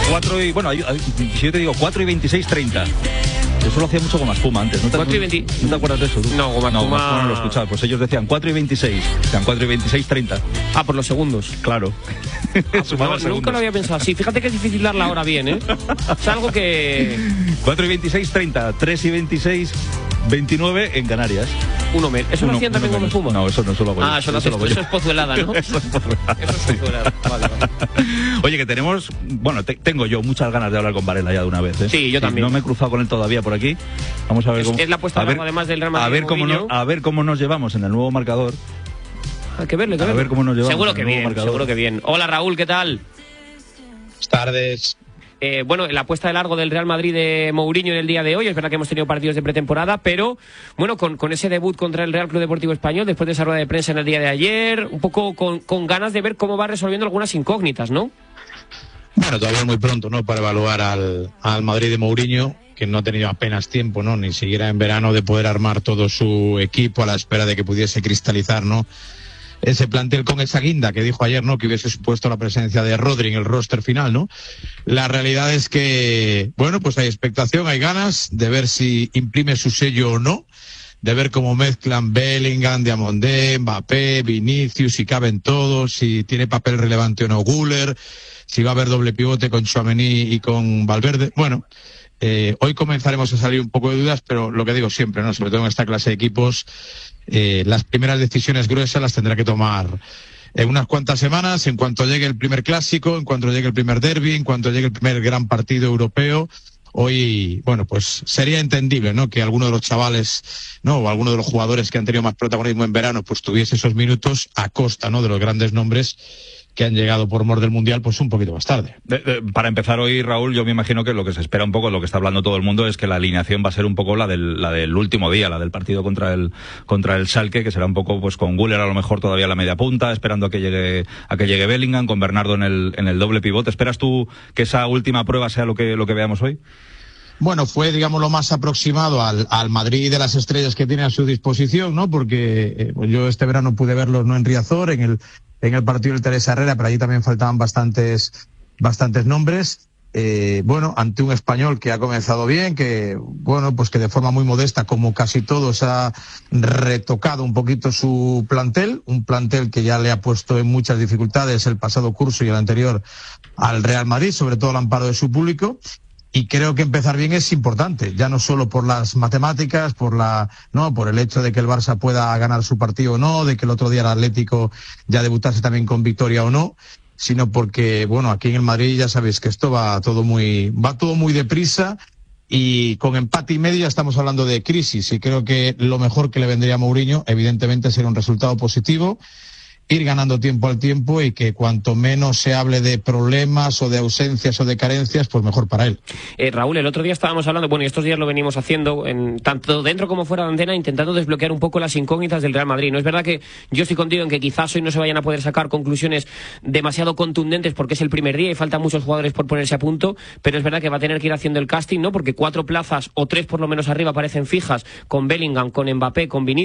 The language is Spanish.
Bueno, si yo te digo 4 y 26:30. Eso lo hacía mucho Goma Espuma antes, ¿no te acuerdas de eso? ¿Tú? No, Goma Espuma no lo escuchaba. Pues ellos decían 4 y 26, decían 4 y 26:30. Ah, por los segundos. Claro. Pues nunca lo había pensado así. Fíjate que es difícil dar la hora bien, ¿eh? Es algo que... 4 y 26:30, 3 y 26:29 en Canarias. ¿Eso lo hacían también Goma Espuma? No, eso no solo hago yo. Ah, eso es pozuelada, ¿no? Eso es pozuelada. Vale. Oye, que tenemos... Bueno, tengo yo muchas ganas de hablar con Varela ya de una vez, ¿eh? Sí, yo también. No me he cruzado con él todavía por aquí. Vamos a ver cómo... Es la puesta larga, además del Real Madrid. A ver cómo nos llevamos en el nuevo marcador. Hay que verle, A ver cómo nos llevamos. Seguro que bien. Hola, Raúl, ¿qué tal? Buenas tardes. Bueno, la apuesta de largo del Real Madrid de Mourinho en el día de hoy, es verdad que hemos tenido partidos de pretemporada, pero bueno, con ese debut contra el Real Club Deportivo Español, después de esa rueda de prensa en el día de ayer, un poco con ganas de ver cómo va resolviendo algunas incógnitas, ¿no? Bueno, todavía es muy pronto, ¿no?, para evaluar al Madrid de Mourinho, que no ha tenido apenas tiempo, ¿no?, ni siquiera en verano, de poder armar todo su equipo a la espera de que pudiese cristalizar, ¿no?, ese plantel con esa guinda que dijo ayer, ¿no?, que hubiese supuesto la presencia de Rodri en el roster final, ¿no? La realidad es que, bueno, pues hay expectación, hay ganas de ver si imprime su sello o no, de ver cómo mezclan Bellingham, Diamandé, Mbappé, Vinicius, si caben todos, si tiene papel relevante o no Güler, si va a haber doble pivote con Tchouaméni y con Valverde. Bueno, hoy comenzaremos a salir un poco de dudas, pero lo que digo siempre, ¿no?, sobre todo en esta clase de equipos, las primeras decisiones gruesas las tendrá que tomar en unas cuantas semanas, en cuanto llegue el primer clásico, en cuanto llegue el primer derbi, en cuanto llegue el primer gran partido europeo. Hoy, bueno, pues sería entendible, ¿no?, que alguno de los chavales, ¿no?, o alguno de los jugadores que han tenido más protagonismo en verano, pues tuviese esos minutos a costa, ¿no?, de los grandes nombres que han llegado por mor del Mundial, pues un poquito más tarde. Para empezar hoy, Raúl, yo me imagino que lo que se espera un poco, lo que está hablando todo el mundo, es que la alineación va a ser un poco la del último día, la del partido contra el Schalke, que será un poco pues con Güler a lo mejor todavía a la media punta, esperando a que llegue Bellingham, con Bernardo en el doble pivote. ¿Esperas tú que esa última prueba sea lo que veamos hoy? Bueno, fue, digamos, lo más aproximado al Madrid de las estrellas que tiene a su disposición, ¿no? Porque yo este verano pude verlos, no en Riazor, en el partido del Teresa Herrera, pero allí también faltaban bastantes nombres. Bueno, ante un español que ha comenzado bien, que, bueno, pues que de forma muy modesta, como casi todos, ha retocado un poquito su plantel, un plantel que ya le ha puesto en muchas dificultades el pasado curso y el anterior al Real Madrid, sobre todo al amparo de su público. Y creo que empezar bien es importante, ya no solo por las matemáticas, por el hecho de que el Barça pueda ganar su partido o no, de que el otro día el Atlético ya debutase también con victoria o no, sino porque, bueno, aquí en el Madrid ya sabéis que esto va todo muy deprisa, y con empate y medio ya estamos hablando de crisis, y creo que lo mejor que le vendría a Mourinho, evidentemente, sería un resultado positivo, ir ganando tiempo al tiempo, y que cuanto menos se hable de problemas o de ausencias o de carencias, pues mejor para él. Raúl, el otro día estábamos hablando, bueno, y estos días lo venimos haciendo, tanto dentro como fuera de antena, intentando desbloquear un poco las incógnitas del Real Madrid. No es verdad que yo estoy contigo en que quizás hoy no se vayan a poder sacar conclusiones demasiado contundentes porque es el primer día y faltan muchos jugadores por ponerse a punto, pero es verdad que va a tener que ir haciendo el casting, ¿no? Porque 4 plazas o 3 por lo menos arriba parecen fijas, con Bellingham, con Mbappé, con Vinicius.